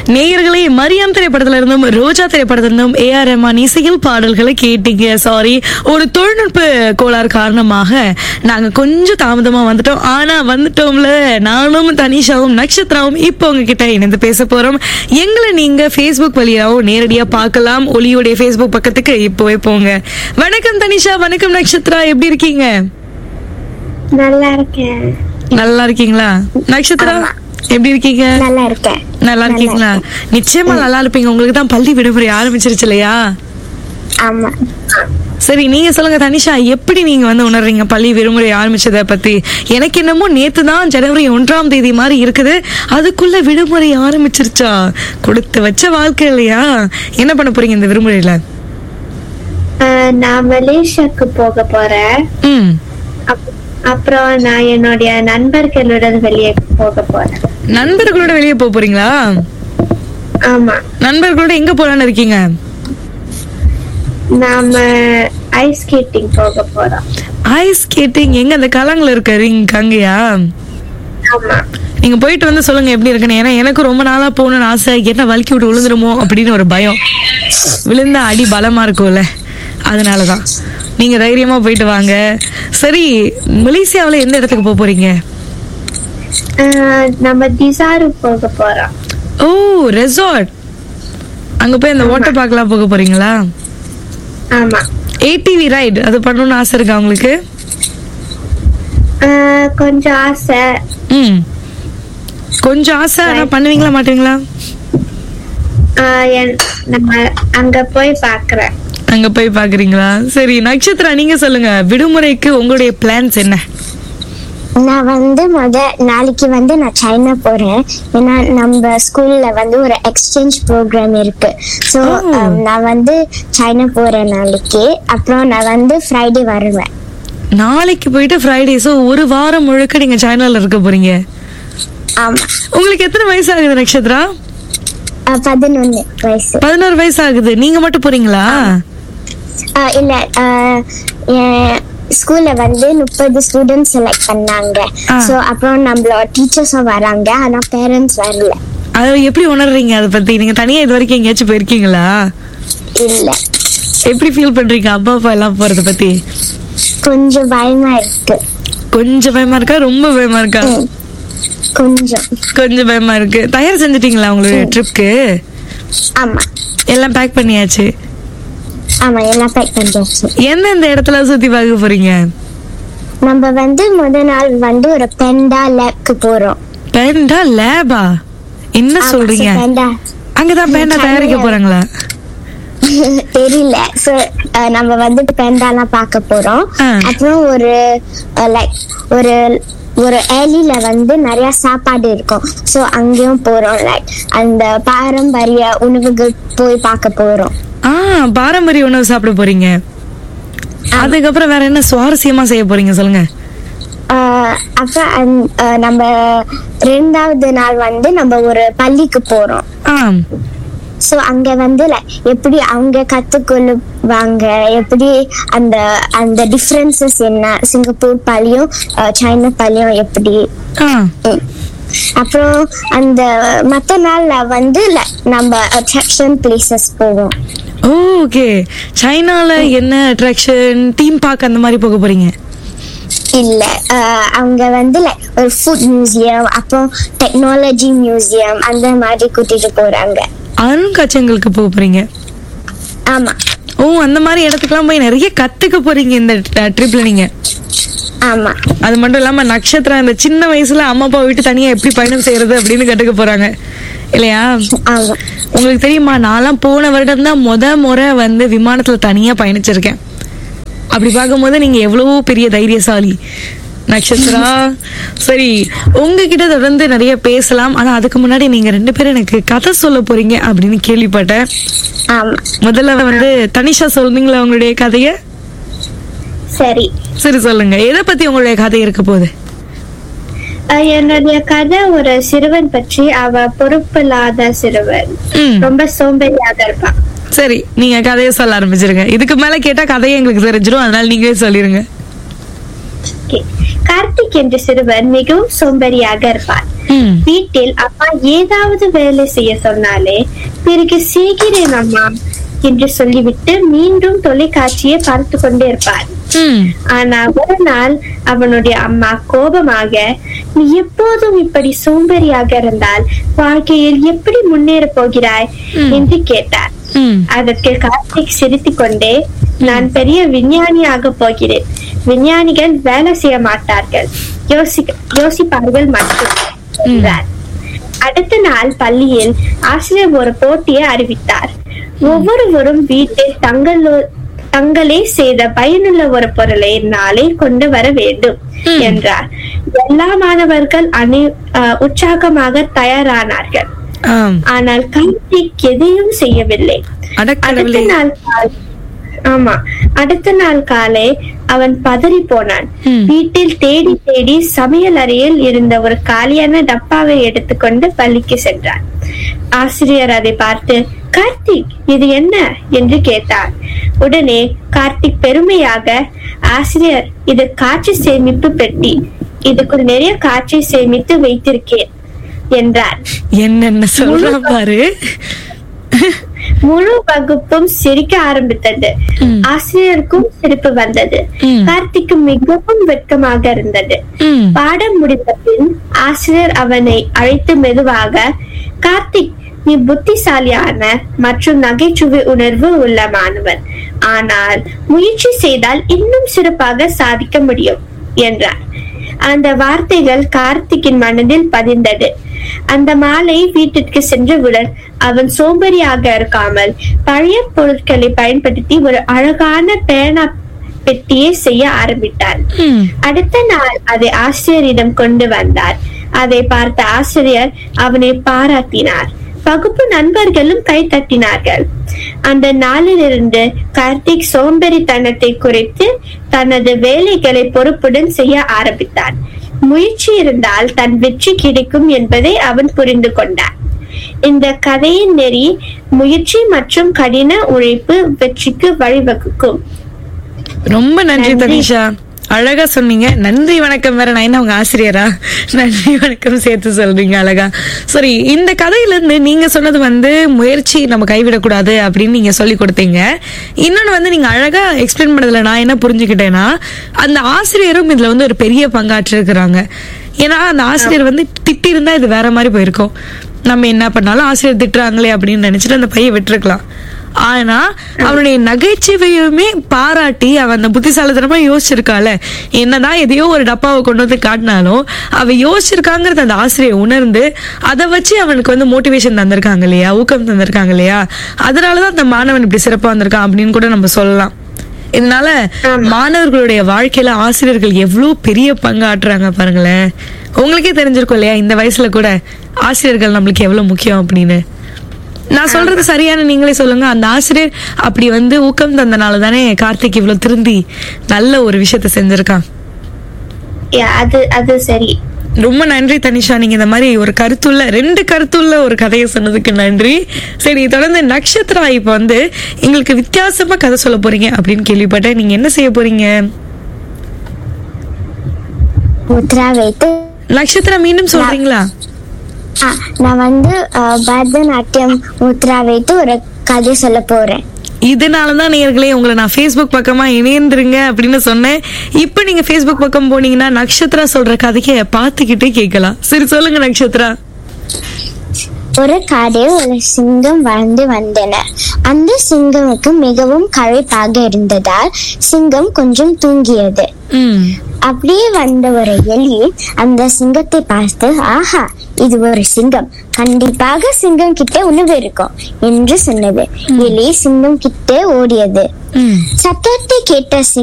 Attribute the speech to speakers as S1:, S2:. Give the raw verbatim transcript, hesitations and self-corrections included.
S1: நேயர்களே, மரியாம் திரைப்படத்துல இருந்தும் ரோஜா திரைப்படத்துல இருந்தும் ஏ ஆர் ரஹ்மான் இசையில் பாடல்களை கேட்டீங்க. சாரி, ஒரு தொழில்நுட்ப கோளாறு காரணமாக நாங்க கொஞ்சம் தாமதமா வந்துட்டோம். ஆனா வந்துட்டோம்ல. நானும் தனிஷாவும் நட்சத்திராவும் இப்போ உங்ககிட்ட இணைந்து பேச போறோம். எங்களை நீங்க Facebook வழியாவும் நேரடியா பார்க்கலாம். ஒளியோடைய Facebook பக்கத்துக்கு இப்போவே போங்க. வணக்கம் தனிஷா, வணக்கம் நட்சத்திரா, எப்படி இருக்கீங்க?
S2: நல்லா இருக்கேன்.
S1: நல்லா இருக்கீங்களா? நட்சத்திரா எப்படி இருக்கீங்க?
S2: நல்லா இருக்கேன்.
S1: நல்லா இருக்கீங்களா? நிச்சயமா நல்லா இருப்பீங்க. உங்களுக்கு தான் பள்ளி விடுமுறை ஆரம்பிச்சிருச்சு இல்லையா?
S2: ஆமா.
S1: சரி, நீங்க சொல்லுங்க தனிஷா, எப்படி நீங்க வந்து உணர்றீங்க பள்ளி விடுமுறை ஆரம்பிச்சதை பத்தி? எனக்கு என்னமோ நேத்து தான் ஜனவரி ஒன்றாம் தேதி மாதிரி இருக்குது, அதுக்குள்ள விடுமுறை ஆரம்பிச்சிருச்சா? கொடுத்து வச்ச வாழ்க்கை இல்லையா? என்ன பண்ண போறீங்க இந்த விடுமுறையில?
S2: நான் மலேசியாக்கு போக போறேன்.
S1: ம்.
S2: அப்புறம் நான் என்னுடைய நண்பர்களோட வெளியே போக போறேன்.
S1: நண்பர்களோட வெளியே போக போறீங்களா?
S2: ஆமா.
S1: நண்பர்களோட எங்க போலான்னு இருக்கீங்க?
S2: நாம ஐஸ் ஸ்கேட்டிங் போக போறோம்.
S1: ஐஸ் ஸ்கேட்டிங் எங்க? அந்த கலங்கல இருக்க ரிங் அங்கயா?
S2: ஆமா.
S1: நீங்க போயிட்டு வந்து சொல்லுங்க எப்படி இருக்குன்னு. ஏன்னா எனக்கு ரொம்ப நாளா போகணும்னு ஆசை. என்ன வலிக்கி விட்டு விழுந்துருமோ அப்படின்னு ஒரு பயம். விழுந்தா அடி பலமா இருக்கும்ல, அதனாலதான். நீங்க தைரியமா போயிட்டு வாங்க. சரி, மலேசியாவில எந்த இடத்துக்கு போக போறீங்க?
S2: நம்ம டிசாரு போக போறோம்.
S1: ஓ, ரெசார்ட். அங்க போய் அந்த வாட்டர் பார்க்லாம் போக போறீங்களா?
S2: ஆமா.
S1: ஏடிவி ரைட் அது பண்ணணும்னு ஆசை இருக்கா உங்களுக்கு?
S2: கொஞ்சம் ஆசை.
S1: ம், கொஞ்சம் ஆசை. ஆனா பண்ணுவீங்களா மாட்டீங்களா?
S2: நம்ம அங்க போய் பாக்குறேன்.
S1: அங்க போய் பாக்குறீங்களா? சரி நட்சத்திரா, நீங்க சொல்லுங்க, விடுமுறைக்கு உங்களுடைய பிளான்ஸ் என்ன?
S3: நான் வந்து முத நாளைக்கு வந்து நான் சைனா போறேன். ஏன்னா நம்ம ஸ்கூல்ல வந்து ஒரு எக்ஸ்சேஞ்ச் ப்ரோக்ராம் இருக்கு. ஸோ நான் வந்து சைனா போறேன் நாளைக்கு. அப்புறம் நான் வந்து ஃப்ரைடே வருவேன்.
S1: நாளைக்கு போயிட்டு ஃப்ரைடே. ஸோ ஒரு வாரம் முழுக்க நீங்க சைனால இருக்க போறீங்க.
S3: ஆமா.
S1: உங்களுக்கு எத்தனை வயசு ஆகுது நட்சத்திரா?
S3: பதினொன்னு வயசு.
S1: பதினோரு வயசு ஆகுது. நீங்க மட்டும் போறீங்களா?
S3: இல்ல, ஸ்கூல்ல வந்து முப்பது ஸ்டூடெண்ட்ஸ் செலக்ட் பண்ணாங்க. சோ அப்புறம் நம்மளோட டீச்சர்ஸும் வராங்க, ஆனா பேரண்ட்ஸ் வரல.
S1: அது எப்படி உணர்றீங்க அதை பத்தி? நீங்க தனியா இது வரைக்கும் எங்கேயாச்சும் போயிருக்கீங்களா?
S3: இல்ல.
S1: எப்படி ஃபீல் பண்றீங்க அப்பா அப்பா எல்லாம் போறத பத்தி?
S3: கொஞ்சம் பயமா இருக்கு.
S1: கொஞ்சம் பயமா இருக்கா? ரொம்ப பயமா இருக்கா?
S3: கொஞ்சம்
S1: கொஞ்சம் பயமா இருக்கு. தயார் செஞ்சிட்டீங்களா உங்களுடைய ட்ரிப்க்கு?
S3: ஆமா.
S1: எல்லாம் பேக் பண்ணியாச்சு?
S3: ஆமா, எல்லாம் பேக் பண்ணியாச்சு.
S1: எந்தெந்த இடத்துல சுத்தி பார்க்க போறீங்க?
S3: நம்ம வந்து முத நாள் வந்து ஒரு பெண்டா லேப்க்கு போறோம்.
S1: பெண்டா லேபா? என்ன சொல்றீங்க? அங்கதான் பெண்டா தயாரிக்க போறாங்களா?
S3: தெரியல. சோ நம்ம வந்து பெண்டாலாம் பார்க்க போறோம். அப்புறம் ஒரு லைக் ஒரு ஒரு ஏலியில வந்து நிறைய சாப்பாடு இருக்கும். சோ அங்கேயும் போறோம். லைக் அந்த பாரம்பரிய உணவுகள் போய் பார்க்க போறோம்.
S1: ஆஹ், பாரம்பரிய உணவு சாப்பிட போறீங்க. அதுக்கப்புறம் வேற என்ன சுவாரஸ்யமா செய்ய போறீங்க சொல்லுங்க.
S3: அப்புறம் நம்ம ரெண்டாவது நாள் வந்து நம்ம ஒரு பள்ளிக்கு போறோம்.
S1: ஆஹ்,
S3: சோ அங்க வந்து எப்படி அவங்க கத்துக்கொள்ளுவாங்க, எப்படி அந்த அந்த டிஃபரன்சஸ் என்ன, சிங்கப்பூர் பள்ளியும் சைனா பள்ளியும் எப்படி. அப்புறம் அந்த மத்த நாள்ல வந்து நம்ம அட்ராக்ஷன் பிளேசஸ் போவோம்.
S1: ஓகே, சைனால என்ன அட்ராக்ஷன், தீம் பார்க் அந்த மாதிரி போக போறீங்க?
S3: இல்ல, அவங்க வந்து ஒரு ஃபுட் மியூசியம், அப்புறம் டெக்னாலஜி மியூசியம் அந்த மாதிரி கூட்டிட்டு போறாங்க.
S1: அருங்காட்சியங்களுக்கு போக போறீங்க?
S3: ஆமா.
S1: ஓ, அந்த மாதிரி இடத்துக்குலாம் போய் நிறைய கத்துக்க போறீங்க இந்த ட்ரிப்ல நீங்க?
S3: ஆமா.
S1: அது மட்டும் இல்லாம நட்சத்திரம் இந்த சின்ன வயசுல அம்மா அப்பா விட்டு தனியா எப்படி பயணம் செய்யறது அப்படின்னு கத்துக்க போறாங்க இல்லையா? உங்களுக்கு தெரியுமா, நான்லாம் போன வருடம் தான் முத முறை வந்து விமானத்துல தனியா பயணிச்சிருக்கேன். அப்படி பார்க்கும்போது நீங்க எவ்வளவோ பெரிய தைரியசாலி நட்சத்திரா. சரி, உங்ககிட்ட தொடர்ந்து நிறைய பேசலாம். ஆனா அதுக்கு முன்னாடி நீங்க ரெண்டு பேரும் எனக்கு கதை சொல்ல போறீங்க அப்படின்னு கேள்விப்பட்டேன். முதல்ல வந்து தனிஷா சொல்றீங்களா உங்களுடைய கதைய?
S2: சரி
S1: சரி சொல்லுங்க, எதை பத்தி உங்களுடைய கதை இருக்க போகுது?
S2: என்னுடைய கதை ஒரு சிறுவன் பற்றி. அவ பொறுப்பில்லாத சிறுவன், ரொம்ப சோம்பேறியாக இருப்பான்.
S1: சரி, நீங்க கதையை சொல்ல ஆரம்பிச்சிருங்க. இதுக்கு மேல கேட்டா கதையை எங்களுக்கு தெரிஞ்சிடும், அதனால நீங்களே சொல்லிருங்க.
S2: கார்த்திக் என்ற சிறுவன் மிகவும் சோம்பேறியாக இருப்பான். வீட்டில் அம்மா ஏதாவது வேலை செய்ய சொன்னாலே பிறகு செய்கிறேன் அம்மா என்று சொல்லிவிட்டு மீண்டும் தொலைக்காட்சியை பார்த்து கொண்டே இருப்பார். ஆனா ஒரு நாள் அவனுடைய அம்மா கோபமாக, நீ எப்போதும் இப்படி சோம்பேறியாக இருந்தால் வாழ்க்கையில் எப்படி முன்னேற போகிறாய் என்று கேட்டார். அதற்கு கார்த்திக் சிரித்துக் கொண்டே, நான் பெரிய விஞ்ஞானியாக போகிறேன். விஞ்ஞானிகள் வேலை செய்ய மாட்டார்கள், யோசிக்க யோசிப்பார்கள் மட்டும் என்றார். அடுத்த நாள் பள்ளியில் ஆசிரியர் ஒரு போட்டியை அறிவித்தார். ஒவ்வொருவரும் வீட்டில் தங்களோ தங்களே செய்த பயனுள்ள ஒரு பொருளை நாளை கொண்டு வர வேண்டும் என்றார். எல்லா மாணவர்கள் அணி உற்சாகமாக தயாரானார்கள். ஆனால் கார்த்திக் எதையும் செய்யவில்லை. அடுத்த நாள் ஆமா அடுத்த நாள் காலை அவன் பதறி போனான். வீட்டில் தேடி தேடி சமையல் அறையில் இருந்த ஒரு காலியான டப்பாவை எடுத்துக்கொண்டு பள்ளிக்கு சென்றான். ஆசிரியர் அதை பார்த்து, கார்த்திக் இது என்ன என்று கேட்டார். உடனே கார்த்திக் பெருமையாக, ஆசிரியர் இது காட்சி சேமிப்பு பெட்டி, இதுக்குள் நிறைய காட்சி சேமித்து வைத்திருக்கேன் என்றார்.
S1: என்னென்ன சொல்ற பாரு.
S2: முழு வகுப்பும் சிரிக்க ஆரம்பித்தது. ஆசிரியருக்கும் சிரிப்பு வந்தது. கார்த்திக்கு மிகவும் வெட்கமாக இருந்தது. பாடம் முடிந்த பின் ஆசிரியர் அவனை அழைத்து மெதுவாக, கார்த்திக் நீ புத்திசாலியான மற்றும் நகைச்சுவை உணர்வு உள்ள மாணவன், ஆனால் முயற்சி செய்தால் இன்னும் சிறப்பாக சாதிக்க முடியும் என்றார். அந்த வார்த்தைகள் கார்த்திக்கின் மனதில் பதிந்தது. அந்த மாலை வீட்டிற்கு சென்றவுடன் அவன் சோம்பேறியாக இருக்காமல் பழைய பொருட்களை பயன்படுத்தி ஒரு அழகான பேனா பெட்டியை செய்ய ஆரம்பித்தார். அடுத்த நாள் அதை ஆசிரியரிடம் கொண்டு வந்தார். அதை பார்த்த ஆசிரியர் அவனை பாராட்டினார். வகுப்பு நண்பர்களும் கை தட்டினார்கள். அந்த நாளிலிருந்து கார்த்திக் சோம்பேறித்தனத்தை குறைத்து தனது வேலைகளை பொறுப்புடன் செய்ய ஆரம்பித்தான். முயற்சி இருந்தால் தன் வெற்றி கிடைக்கும் என்பதை அவன் புரிந்து கொண்டான். இந்த கதையின் நெறி முயற்சி மற்றும் கடின உழைப்பு வெற்றிக்கு வழிவகுக்கும்.
S1: ரொம்ப நன்றி தனிஷா, அழகா சொன்னீங்க. நன்றி வணக்கம் வேற. நான் என்ன உங்க ஆசிரியரா? நன்றி வணக்கம் சேர்த்து சொல்றீங்க அழகா. சரி, இந்த கதையில இருந்து நீங்க சொன்னது வந்து முயற்சி நம்ம கைவிடக்கூடாது அப்படின்னு நீங்க சொல்லி கொடுத்தீங்க. இன்னொன்னு வந்து நீங்க அழகா எக்ஸ்பிளைன் பண்ணதுல நான் என்ன புரிஞ்சுக்கிட்டேன்னா, அந்த ஆசிரியரும் இதுல வந்து ஒரு பெரிய பங்காற்று இருக்கிறாங்க. ஏன்னா அந்த ஆசிரியர் வந்து திட்டி இருந்தா இது வேற மாதிரி போயிருக்கும். நம்ம என்ன பண்ணாலும் ஆசிரியர் திட்டுறாங்களே அப்படின்னு நினைச்சிட்டு அந்த பையன் விட்டுருக்கலாம். ஆனா அவனுடைய நகைச்சுவையுமே பாராட்டி அவன் அந்த புத்திசாலித்தனமா யோசிச்சிருக்கால. என்னதான் எதையோ ஒரு டப்பாவை கொண்டு வந்து காட்டினாலும் அவ யோசிச்சிருக்காங்கிறத அந்த ஆசிரியர் உணர்ந்து அதை வச்சு அவனுக்கு வந்து மோட்டிவேஷன் தந்திருக்காங்க இல்லையா, ஊக்கம் தந்திருக்காங்க இல்லையா. அதனாலதான் அந்த மாணவன் இப்படி சிறப்பா வந்திருக்கான் அப்படின்னு கூட நம்ம சொல்லலாம். இதனால மாணவர்களுடைய வாழ்க்கையில ஆசிரியர்கள் எவ்வளவு பெரிய பங்கு ஆற்றுறாங்க பாருங்களேன். உங்களுக்கே தெரிஞ்சிருக்கும் இல்லையா இந்த வயசுல கூட ஆசிரியர்கள் நம்மளுக்கு எவ்வளவு முக்கியம் அப்படின்னு. நான் சொல்றது சரியான நீங்களே சொல்லுங்க. அந்த ஆசிரியர் அப்படி வந்து ஊக்கம் தந்தனால தானே கார்த்திக் இவ்வளவு திருந்தி நல்ல ஒரு விஷயத்த செஞ்சிருக்கான்.
S2: அது அது சரி.
S1: ரொம்ப நன்றி தனிஷா, நீங்க இந்த மாதிரி ஒரு கருத்துள்ள ரெண்டு கருத்துள்ள ஒரு கதையை சொன்னதுக்கு நன்றி. சரி, தொடர்ந்து நட்சத்திரா இப்ப வந்து எங்களுக்கு வித்தியாசமா கதை சொல்ல போறீங்க அப்படின்னு கேள்விப்பட்டேன். நீங்க என்ன செய்ய போறீங்க? நட்சத்திரா மீண்டும் சொல்றீங்களா?
S3: நான் வந்து பரதநாட்டியம் முத்ரா வைத்து ஒரு கதை சொல்ல போறேன்.
S1: இதனாலதான் நேயர்களே உங்களை நான் Facebook பக்கமா இணைந்துருங்க அப்படின்னு சொன்னேன். இப்ப நீங்க Facebook பக்கம் போனீங்கன்னா நட்சத்திரா சொல்ற கதையை பார்த்துக்கிட்டே கேட்கலாம். சரி சொல்லுங்க நட்சத்திரா.
S3: ஒரு காடில் ஒரு சிங்கம் வாழ்ந்து வந்தன. அந்த சிங்கமுக்கு மிகவும் களைப்பாக இருந்ததால் சிங்கம் கொஞ்சம் தூங்கியது. அப்படியே வந்த ஒரு எலி அந்த சிங்கத்தை பார்த்து, ஆஹா இது ஒரு சிங்கம், கண்டிப்பாக சிங்கம் கிட்ட உணவு இருக்கும் என்று சொன்னது. எலி சிங்கம் கிட்ட ஓடியது. சத்தத்தை கேட்ட